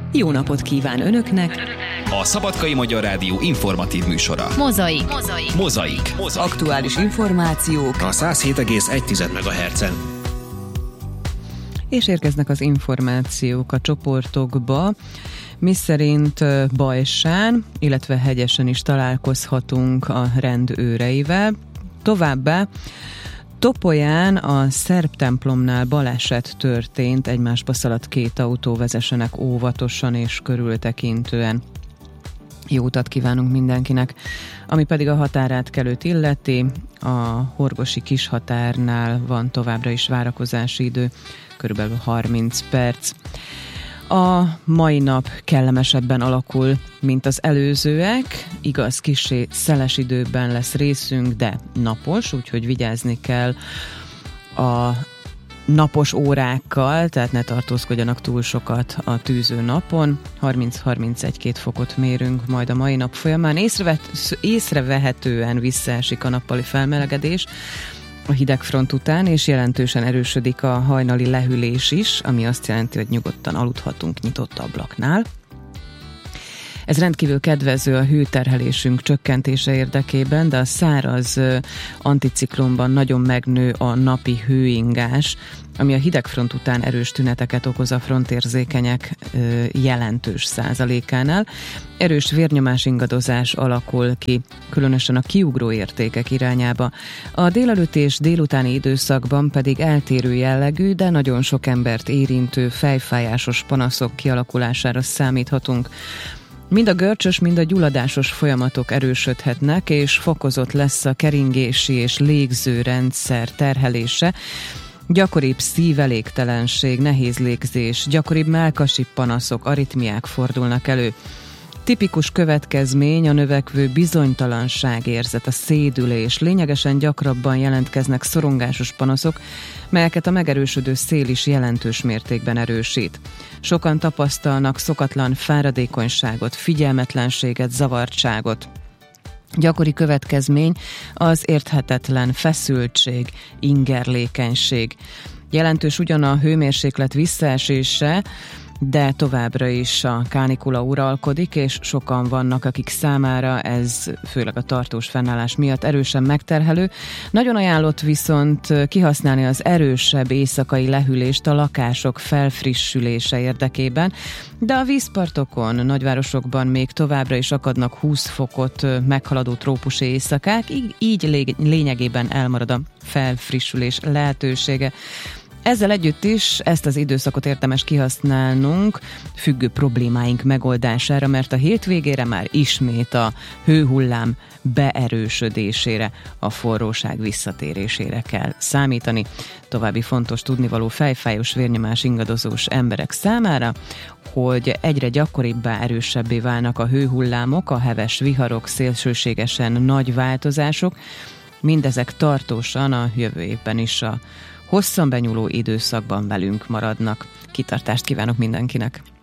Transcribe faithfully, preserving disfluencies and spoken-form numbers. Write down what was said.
jó napot kíván Önöknek! A Szabadkai Magyar Rádió informatív műsora. Mozaik. Mozaik. Mozaik. Mozaik. Aktuális információk A száz hét egész egy megahertzen. És érkeznek az információk a csoportokba, miszerint Bajsán, illetve Hegyesen is találkozhatunk a rendőreivel. Továbbá Topolyán a szerb templomnál baleset történt, egymásba szaladt két autó, vezessenek óvatosan és körültekintően. Jó utat kívánunk mindenkinek. Ami pedig a határátkelőt illeti, a horgosi kishatárnál van továbbra is várakozási idő, körülbelül harminc perc. A mai nap kellemesebben alakul, mint az előzőek, igaz, kissé szeles időben lesz részünk, de napos, úgyhogy vigyázni kell a napos órákkal, tehát ne tartózkodjanak túl sokat a tűző napon. harminc-harmincegy-két fokot mérünk majd a mai nap folyamán. Észrevet, észrevehetően visszaesik a nappali felmelegedés a hidegfront után, és jelentősen erősödik a hajnali lehűlés is, ami azt jelenti, hogy nyugodtan aludhatunk nyitott ablaknál. Ez rendkívül kedvező a hőterhelésünk csökkentése érdekében, de a száraz anticiklonban nagyon megnő a napi hőingás, ami a hidegfront után erős tüneteket okoz a frontérzékenyek jelentős százalékánál. Erős vérnyomás ingadozás alakul ki, különösen a kiugró értékek irányába. A délelőtt és délutáni időszakban pedig eltérő jellegű, de nagyon sok embert érintő fejfájásos panaszok kialakulására számíthatunk. Mind a görcsös, mind a gyulladásos folyamatok erősödhetnek, és fokozott lesz a keringési és légzőrendszer terhelése. Gyakoribb szívelégtelenség, nehéz légzés, gyakoribb mellkasi panaszok, aritmiák fordulnak elő. Tipikus következmény a növekvő bizonytalanságérzet, a szédülés. Lényegesen gyakrabban jelentkeznek szorongásos panaszok, melyeket a megerősödő szél is jelentős mértékben erősít. Sokan tapasztalnak szokatlan fáradékonyságot, figyelmetlenséget, zavartságot. Gyakori következmény az érthetetlen feszültség, ingerlékenység. Jelentős ugyan a hőmérséklet visszaesése, de továbbra is a kánikula uralkodik, és sokan vannak, akik számára ez főleg a tartós fennállás miatt erősen megterhelő. Nagyon ajánlott viszont kihasználni az erősebb éjszakai lehűlést a lakások felfrissülése érdekében, de a vízpartokon, nagyvárosokban még továbbra is akadnak húsz fokot meghaladó trópusi éjszakák, így, így lényegében elmarad a felfrissülés lehetősége. Ezzel együtt is ezt az időszakot érdemes kihasználnunk függő problémáink megoldására, mert a hétvégére már ismét a hőhullám beerősödésére, a forróság visszatérésére kell számítani. További fontos tudnivaló fejfájós, vérnyomás ingadozós emberek számára, hogy egyre gyakoribbá, erősebbé válnak a hőhullámok, a heves viharok, szélsőségesen nagy változások. Mindezek tartósan a jövő évben is a hosszan benyúló időszakban velünk maradnak. Kitartást kívánok mindenkinek!